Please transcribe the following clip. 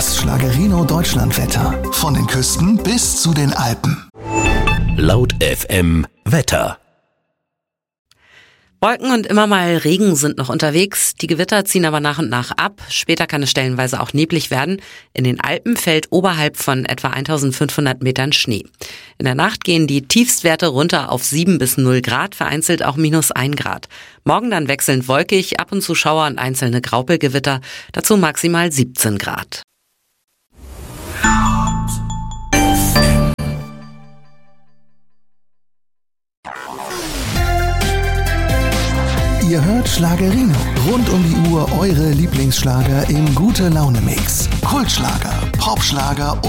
Das Schlagerino Deutschlandwetter. Von den Küsten bis zu den Alpen. Laut FM Wetter. Wolken und immer mal Regen sind noch unterwegs. Die Gewitter ziehen aber nach und nach ab. Später kann es stellenweise auch neblig werden. In den Alpen fällt oberhalb von etwa 1500 Metern Schnee. In der Nacht gehen die Tiefstwerte runter auf 7 bis 0 Grad, vereinzelt auch -1 Grad. Morgen dann wechselnd wolkig, ab und zu Schauer und einzelne Graupelgewitter. Dazu maximal 17 Grad. Ihr hört Schlagerino. Rund um die Uhr eure Lieblingsschlager im Gute-Laune-Mix. Kultschlager, Popschlager